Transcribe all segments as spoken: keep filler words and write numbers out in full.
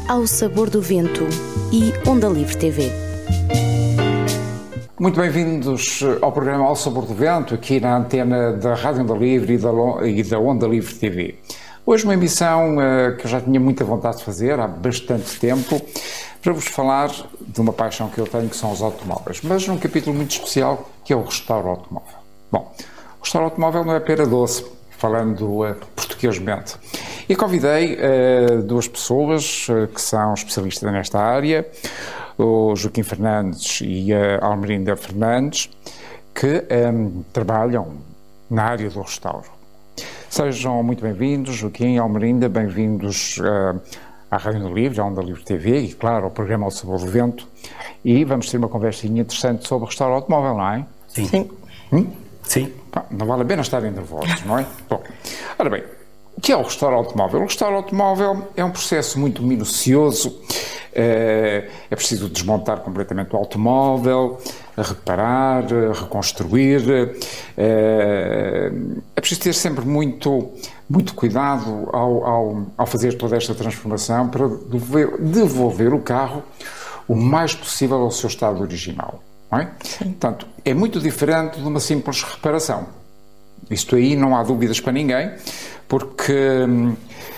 Ao Sabor do Vento e Onda Livre T V. Muito bem-vindos ao programa Ao Sabor do Vento, aqui na antena da Rádio Onda Livre e da, e da Onda Livre T V. Hoje uma emissão uh, que eu já tinha muita vontade de fazer há bastante tempo, para vos falar de uma paixão que eu tenho, que são os automóveis, mas num capítulo muito especial, que é o restauro automóvel. Bom, o restauro automóvel não é pera doce, falando uh, portuguesmente. E convidei uh, duas pessoas uh, que são especialistas nesta área, o Joaquim Fernandes e a Almerinda Fernandes, que um, trabalham na área do restauro. Sejam muito bem-vindos, Joaquim e Almerinda, bem-vindos uh, à Rádio Onda Livre, à Onda Livre T V e, claro, ao programa Ao Sabor do Vento. E vamos ter uma conversinha interessante sobre o restauro automóvel, não é? Sim. Sim. Hum? Sim. Não vale a pena estarem nervosos, não é? Bom, ora bem, o que é o restauro automóvel? O restauro automóvel é um processo muito minucioso. É preciso desmontar completamente o automóvel, reparar, reconstruir. É preciso ter sempre muito, muito cuidado ao, ao, ao fazer toda esta transformação para devolver, devolver o carro o mais possível ao seu estado original. Não é? Portanto, é muito diferente de uma simples reparação. Isto aí não há dúvidas para ninguém, porque hum,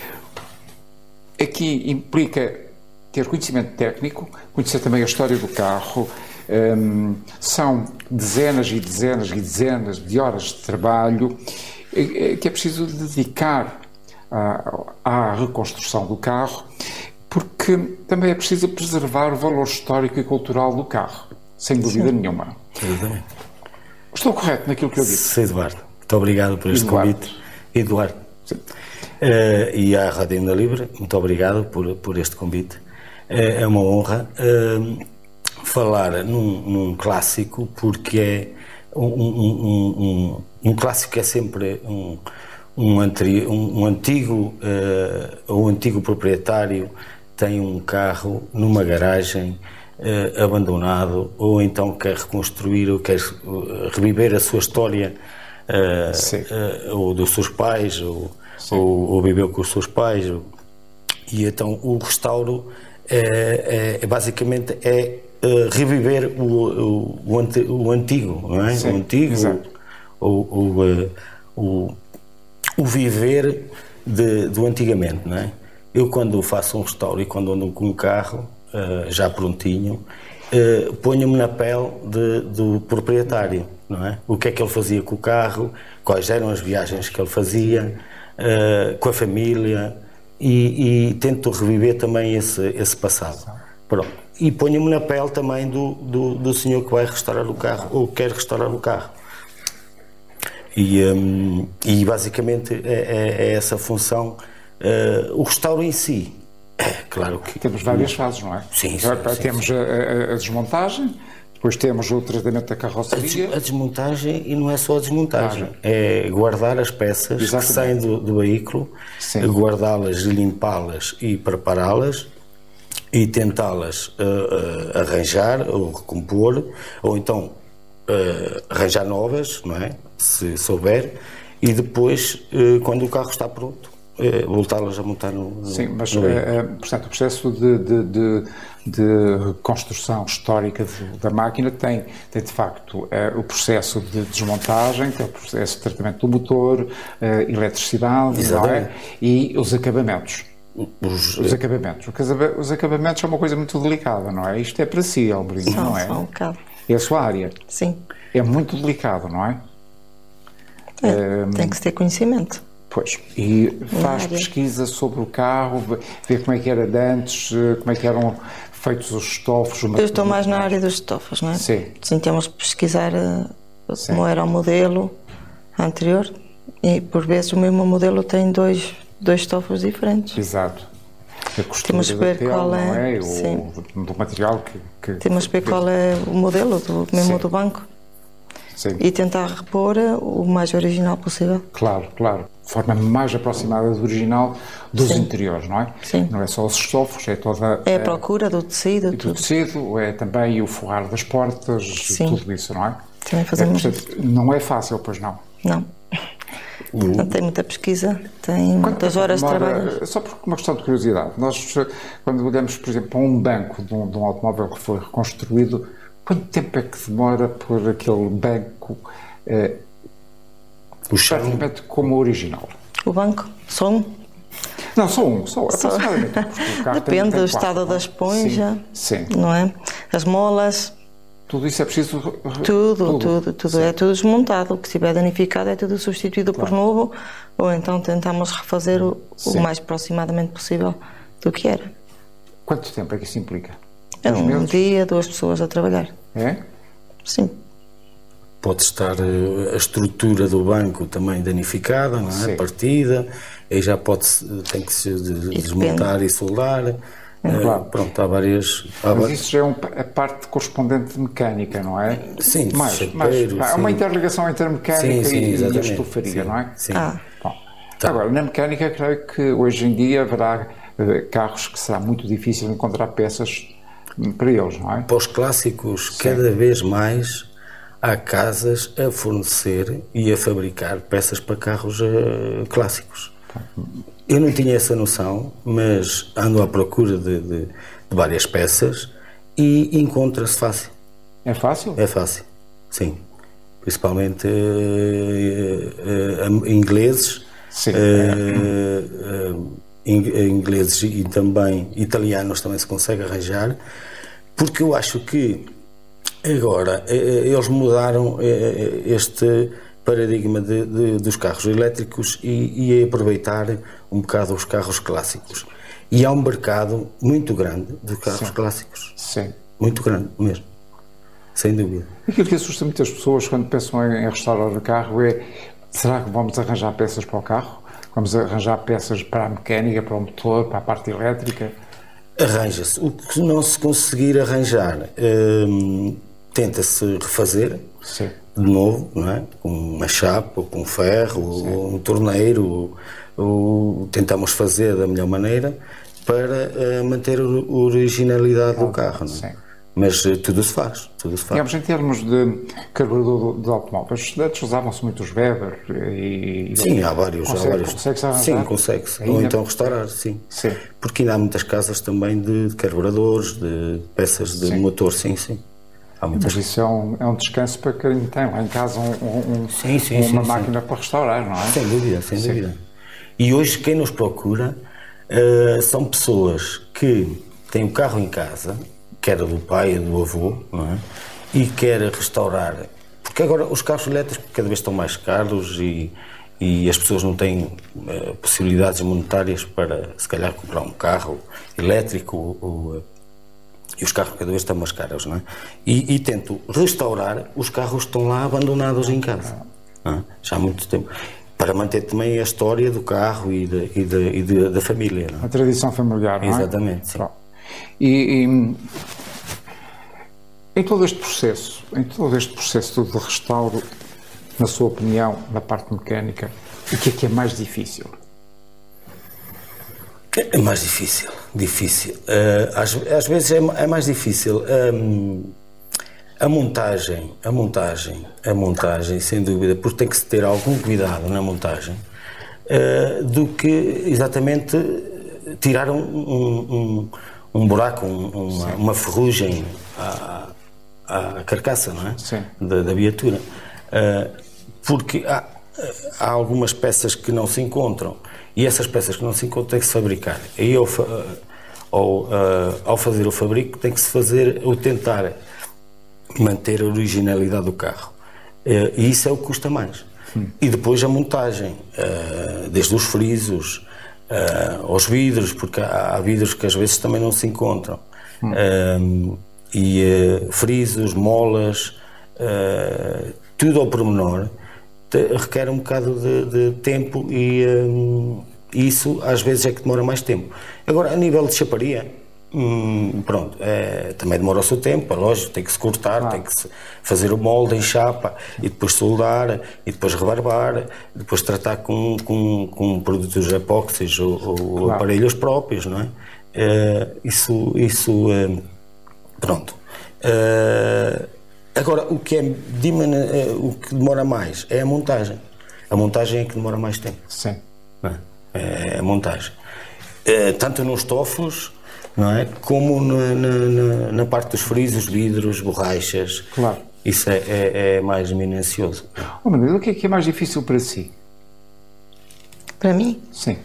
aqui implica ter conhecimento técnico, conhecer também a história do carro. Hum, são dezenas e dezenas e dezenas de horas de trabalho que é preciso dedicar à, à reconstrução do carro, porque também é preciso preservar o valor histórico e cultural do carro, sem dúvida Sim. nenhuma. Exatamente. Estou correto naquilo que eu disse? Sim, Eduardo. Muito obrigado por este Eduardo. convite. Eduardo. Sim. Uh, e à Rádio Onda Livre, muito obrigado por, por este convite. Uh, é uma honra uh, falar num, num clássico, porque é um, um, um, um clássico que é sempre um, um, antri, um, um antigo, uh, um antigo proprietário tem um carro numa garagem uh, abandonado, ou então quer reconstruir ou quer uh, reviver a sua história, uh, uh, ou dos seus pais, ou, ou, ou viveu com os seus pais. Ou, e então o restauro é, é, é basicamente é uh, reviver o, o, o, ante, o antigo, não é? Sim, o antigo, o, o, o, o, o viver de, do antigamente, não é? Eu, quando faço um restauro e quando ando com um carro uh, já prontinho, uh, ponho-me na pele de, do proprietário, não é? O que é que ele fazia com o carro, quais eram as viagens que ele fazia, uh, com a família, e, e tento reviver também esse, esse passado. Pronto. E ponho-me na pele também do, do, do senhor que vai restaurar o carro, ou quer restaurar o carro. E, um, e basicamente é, é, é essa função. Uh, o restauro em si, é claro que... Temos várias fases, não é? Sim, sim, sim, Temos sim. A, a, a desmontagem, depois temos o tratamento da carroceria. A, a desmontagem, e não é só a desmontagem, claro. É guardar as peças Exatamente. que saem do, do veículo, guardá-las e limpá-las e prepará-las e tentá-las uh, uh, arranjar ou recompor, ou então uh, arranjar novas, não é? Se souber, e depois, uh, quando o carro está pronto, É, voltá-las a montar no, no Sim, mas no é, portanto, o processo de, de, de, de construção histórica de, da máquina tem, tem de facto é, o processo de desmontagem, tem o processo de tratamento do motor, é, eletricidade, não é? E os acabamentos. Os, os acabamentos. Os acabamentos é uma coisa muito delicada, não é? Isto é para si, Almerinda, não é? Só um bocado. É a sua área. Sim. É muito delicado, não é? É, é, tem que se ter conhecimento. Pois, e faz pesquisa sobre o carro, vê como é que era de antes, como é que eram feitos os estofos. Eu estou mais na área dos estofos, não é? Sim. Sim, temos que pesquisar uh, Sim. como era o modelo anterior, e por vezes o mesmo modelo tem dois, dois estofos diferentes. Exato. A costura temos que ver pele, qual é, não é? sim. O, do material que... que temos que ver qual é o modelo, do, mesmo sim. do banco. Sim. E tentar repor o mais original possível. Claro, claro. De forma mais aproximada do original dos Sim. interiores, não é? Sim. Não é só os estofos, é toda... É a procura do tecido. E do tecido, é também o forrar das portas, Sim. tudo isso, não é? Também fazemos é, portanto, não é fácil, pois não? Não. Portanto, tem muita pesquisa, tem Quanto muitas tempo horas de demora- trabalho. Só por uma questão de curiosidade, nós, quando olhamos, por exemplo, para um banco de um, de um automóvel que foi reconstruído, quanto tempo é que demora por aquele banco eh, O chão, praticamente como o original? O banco, só um. Não, só um, só, Só- aproximadamente. porque o carro tem- Depende tem do quatro, estado não é? da esponja, Sim, sim. não é? As molas, Tudo isso é preciso. tudo, tudo, tudo. É tudo desmontado. O que estiver danificado é tudo substituído por novo, ou então tentamos refazer o, Sim. o mais aproximadamente possível do que era. Quanto tempo é que isso implica? É Dois um meses? dia, duas pessoas a trabalhar. É? Sim. pode estar eh, a estrutura do banco também danificada, não é? Sim. Partida, aí já pode tem que se de- desmontar e soldar. Eh, Claro. Pronto, há várias. Há Mas va- isso já é um, a parte correspondente mecânica, não é? Sim, de mais, mais, chapeiro, pá, há uma sim. interligação entre a mecânica Sim, sim, e, e a exatamente. estufaria, Sim, não é? sim. Ah, Bom, Tá. agora, na mecânica, creio que hoje em dia haverá eh, carros que será muito difícil encontrar peças hum, para eles, não é? Para os clássicos, cada vez mais há casas a fornecer e a fabricar peças para carros eh, clássicos. Eu não tinha essa noção, mas ando à procura de, de- de várias peças e encontra-se fácil. É fácil? É fácil, sim. Principalmente eh, eh, ingleses, Sim. eh, eh, ing- ingleses e também italianos também se consegue arranjar, porque eu acho que agora eh, eles mudaram eh, este paradigma de- de- dos carros elétricos e, e aproveitar um bocado os carros clássicos. E há um mercado muito grande de carros Sim. clássicos, Sim. muito grande mesmo, sem dúvida. Aquilo que assusta muitas pessoas quando pensam em, em restaurar o carro é: será que vamos arranjar peças para o carro? Vamos arranjar peças para a mecânica, para o motor, para a parte elétrica? Arranja-se. O que não se conseguir arranjar, hum, tenta-se refazer Sim. de novo, não é? Com uma chapa, ou com um ferro, ou um torneiro, ou, ou tentamos fazer da melhor maneira para eh, manter a originalidade do carro, não é? Sim. Mas eh, tudo se faz, tudo se faz. Digamos, em termos de carburador de, de automóveis, antes usavam-se muito os Weber e... e- Sim, há vários. Consegue- há vários. consegue-se arranjar? Sim, consegue-se. Ou Ainda? então restaurar, sim. Sim. Porque ainda há muitas casas também de, de carburadores, de peças de Sim. motor, sim, sim. Há muitas. Mas isso é um, é um descanso para quem tem lá em casa um, um- um- Sim, sim, uma sim, máquina para restaurar, não é? Sem dúvida, sem dúvida. E hoje quem nos procura eh, são pessoas que têm o carro em casa, que era do pai ou do avô, não é? E quer restaurar. Porque agora os carros elétricos cada vez estão mais caros e, e as pessoas não têm eh, possibilidades monetárias para, se calhar, comprar um carro elétrico ou, ou, eh, e os carros cada vez estão mais caros, não é? E, e tento restaurar os carros que estão lá abandonados em casa, não é? Já há muito tempo. Para manter também a história do carro e, de, e, de, e de, da família, não é? A tradição familiar, não é? Exatamente, sim. Pronto. E, e em todo este processo, em todo este processo de restauro, na sua opinião, na parte mecânica, o que é que é mais difícil? É mais difícil, difícil. Eh, às, às vezes é, é mais difícil hum, a montagem, a montagem, a montagem, sem dúvida, porque tem que se ter algum cuidado na montagem, eh, do que exatamente tirar um, um, um, um buraco, um, uma, uma ferrugem à, à carcaça, não é? Sim. Da, da viatura. Eh, porque há, há algumas peças que não se encontram e essas peças que não se encontram têm que se fabricar. E ao, fa- ao, uh, ao fazer o fabrico tem que se fazer, ou tentar manter a originalidade do carro. Uh, e isso é o que custa mais. Hum. E depois a montagem, uh, desde os frisos uh, aos vidros, porque há, há vidros que às vezes também não se encontram. Hum. Uh, e uh, frisos, molas, uh, tudo ao pormenor, requer um bocado de, de tempo e um, isso às vezes é que demora mais tempo. Agora, a nível de chaparia, hum, pronto, é, também demora o seu tempo, é lógico, tem que se cortar, ah. tem que se fazer o molde em chapa e depois soldar e depois rebarbar, depois tratar com, com, com produtos epóxis ou, ou claro. aparelhos próprios, não é? é isso, isso é, pronto. É, agora, o que, é, o que demora mais é a montagem. A A montagem é que demora mais tempo. Sim. Não é? É a montagem. É, tanto nos estofos, não é? Como na, na, na parte dos frisos, vidros, borrachas. Claro. Isso é, é, é mais minucioso. Oh, Manuel, o que é que é mais difícil para si? Para mim? Sim.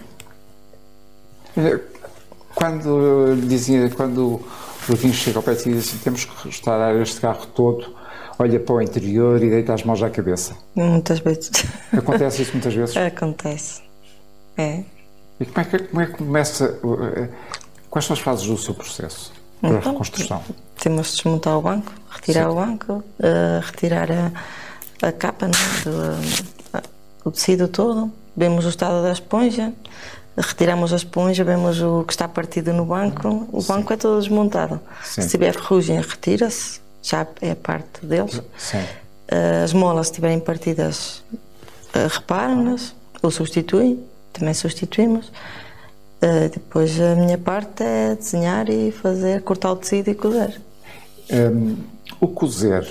Quando dizia, quando o Joaquim chega ao pé e diz assim, temos que restaurar este carro todo, olha para o interior e deita as mãos à cabeça. Muitas vezes. Acontece isso muitas vezes? Acontece. É. E como é que, como é que começa? Quais são as fases do seu processo para então, a reconstrução? Temos de desmontar o banco, retirar Sim. o banco, uh, retirar a, a capa, né, do, uh, o tecido todo, vemos o estado da esponja, retiramos a esponja, vemos o que está partido no banco, o Sim. banco é todo desmontado. Sim. Se tiver ferrugem, retira-se, já é parte deles. Sim. Uh, as molas, se estiverem partidas, uh, reparam-nas ou substituem, também substituímos. Uh, depois a minha parte é desenhar e fazer, cortar o tecido e cozer. Um, o cozer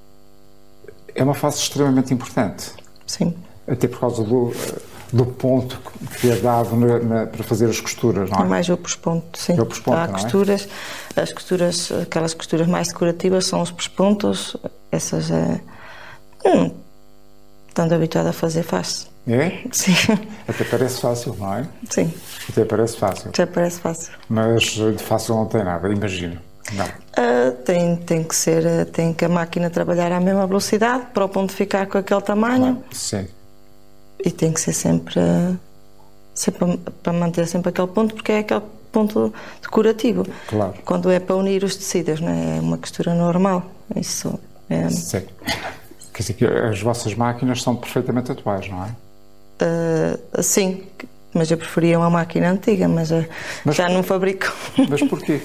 é uma fase extremamente importante. Sim. Até por causa do, do ponto que é dado na, na, para fazer as costuras, não é? É mais o pesponto, sim. É o pesponto, Há não costuras, é? as costuras, aquelas costuras mais decorativas são os pespontos, essas é... Hum, estando habituada a fazer, faz-se. É? Sim. Até parece fácil, não é? Sim. Até parece fácil. Já parece fácil. Mas de fácil não tem nada, imagino. Não. Uh, tem, tem que ser, tem que a máquina trabalhar à mesma velocidade para o ponto ficar com aquele tamanho. Não. Sim. E tem que ser sempre, sempre para manter sempre aquele ponto, porque é aquele ponto decorativo. Claro. Quando é para unir os tecidos, não é? É uma costura normal. Isso é... Sim. Quer dizer que as vossas máquinas são perfeitamente atuais, não é? Uh, sim, mas eu preferia uma máquina antiga, mas, uh, mas já não fabrico. Mas porquê?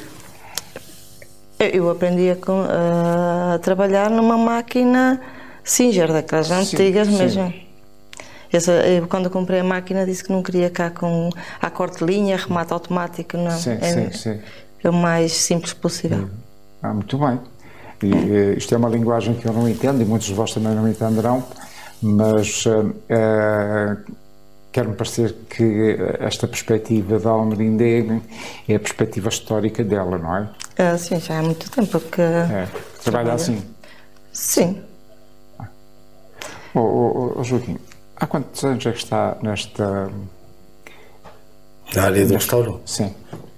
eu, eu aprendi a, uh, a trabalhar numa máquina Singer, daquelas sim, antigas sim. mesmo. Essa, eu, quando comprei a máquina, disse que não queria cá com a corte de linha, remate automático, não. Sim, é, sim, sim. é o mais simples possível. Ah, muito bem. E, uh, isto é uma linguagem que eu não entendo e muitos de vós também não entenderão. Mas uh, uh, quero-me parecer que esta perspectiva da Almerindé é a perspectiva histórica dela, não é? Uh, sim, já há muito tempo que... É, trabalha assim? Sim. Ah. Oh, oh, oh, Joaquim, há quantos anos é que está nesta... Na área do restauro? Sim.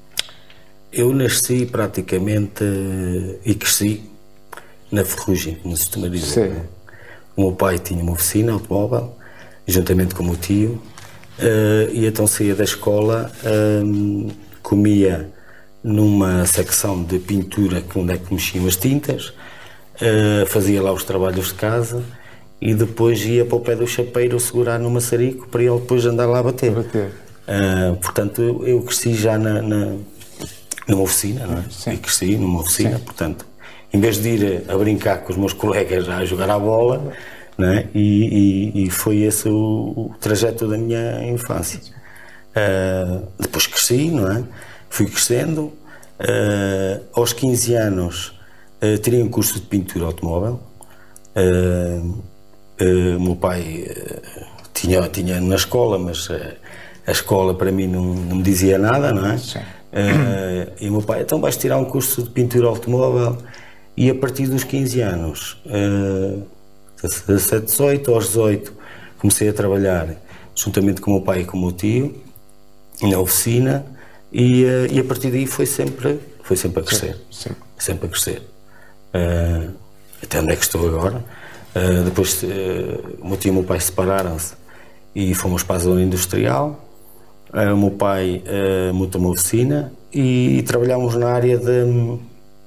Eu nasci praticamente e cresci na ferrugem, como se costuma dizer. Sim. O meu pai tinha uma oficina automóvel, juntamente com o meu tio, uh, e então saía da escola, um, comia numa secção de pintura onde é que mexiam as tintas, uh, fazia lá os trabalhos de casa e depois ia para o pé do chapeiro segurar no maçarico para ele depois andar lá a bater. bater. Uh, portanto, eu, eu cresci já na, na, numa oficina, não é? Sim. E cresci numa oficina, sim. Portanto, em vez de ir a brincar com os meus colegas a jogar à bola, não é? e, e, e foi esse o, o trajeto da minha infância. Uh, depois cresci, não é? Fui crescendo. Uh, aos quinze anos uh, tirei um curso de pintura automóvel. Uh, uh, meu pai uh, tinha, tinha na escola, mas uh, a escola para mim não, não me dizia nada, não é? Uh, e o meu pai, então vais tirar um curso de pintura automóvel. E a partir dos quinze anos, uh, dezassete, dezoito, aos dezoito, comecei a trabalhar juntamente com o meu pai e com o meu tio, na oficina, e, uh, e a partir daí foi sempre, foi sempre a crescer. Sim, sim. Sempre a crescer. Uh, até onde é que estou agora. Uh, depois, uh, o meu tio e o meu pai separaram-se e fomos para a zona industrial. Uh, o meu pai uh, montou uma oficina e, e trabalhámos na área de...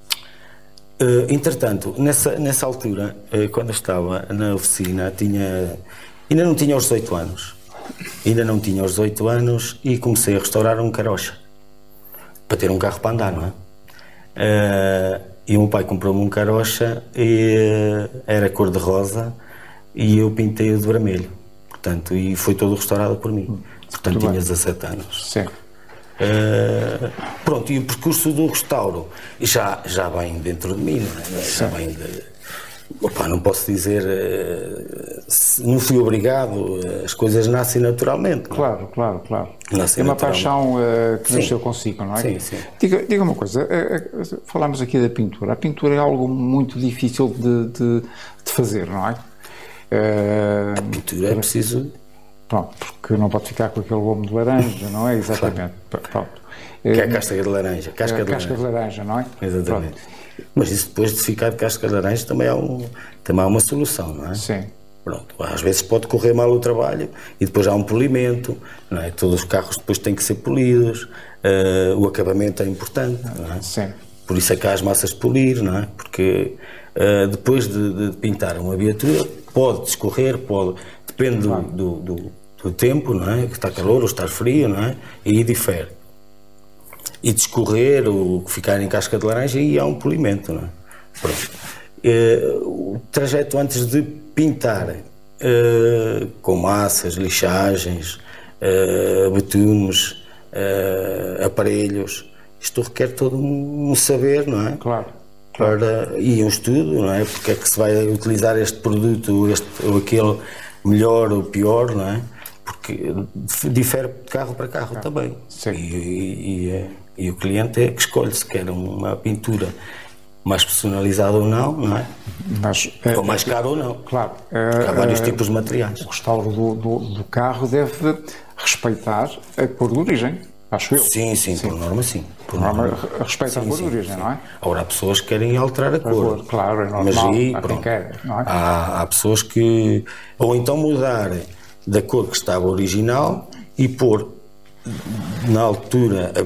Uh, entretanto, nessa, nessa altura, uh, quando eu estava na oficina, tinha, ainda não tinha os dezoito anos. Ainda não tinha os dezoito anos e comecei a restaurar um carocha. Para ter um carro para andar, não é? Uh, e o meu pai comprou-me um carocha e uh, era cor-de-rosa e eu pintei-o de vermelho. Portanto, e foi todo restaurado por mim. Portanto, muito tinha bem. dezassete anos. Sim. Uh, pronto, e o percurso do restauro já, já vem dentro de mim, não é? Já vem de, Opa, não posso dizer, não fui obrigado, as coisas nascem naturalmente. Não? Claro, claro, claro. Nascem é uma naturalmente. paixão uh, que Sim. nasceu consigo, não é? Sim, sim. Diga, diga uma coisa, uh, uh, falámos aqui da pintura. A pintura é algo muito difícil de, de, de fazer, não é? Uh, a pintura é preciso... Pronto, porque não pode ficar com aquele gomo de laranja, não é? Exatamente. Claro. Pronto. Que é a casca de laranja. Casca, é de, casca laranja. de laranja, não é? Exatamente. Pronto. Mas isso depois de ficar de casca de laranja também há, um, também há uma solução, não é? Sim. Pronto. Às vezes pode correr mal o trabalho e depois há um polimento, não é? Todos os carros depois têm que ser polidos, uh, o acabamento é importante, não é? Sim. Por isso é que há as massas de polir, não é? Porque uh, depois de, de pintar uma viatura pode descorrer, pode, depende do, do, do, do tempo, não é? Que está calor ou está frio, não é? E aí difere. E descorrer ou ficar em casca de laranja, e há um polimento, não é? Pronto. Uh, o trajeto antes de pintar, uh, com massas, lixagens, uh, betumes, uh, aparelhos, isto requer todo um saber, não é? Claro. Para, e um estudo, não é? Porque é que se vai utilizar este produto, este ou aquele, melhor ou pior, não é? Porque difere de carro para carro também. Sim. E, e, e, e o cliente é que escolhe se quer uma pintura mais personalizada ou não, não é? Mas, ou mais caro ou não. Claro. Há vários uh, tipos de materiais. O restauro do, do, do carro deve respeitar a cor de origem, acho eu. Sim, sim, sim. Por norma sim. Por norma respeita a cor de origem, sim. Não é? Agora há pessoas que querem alterar a, a cor. cor. Claro, é normal. Mas aí, há, pronto, quer, não é? há, há pessoas que... Ou então mudar da cor que estava original e pôr na altura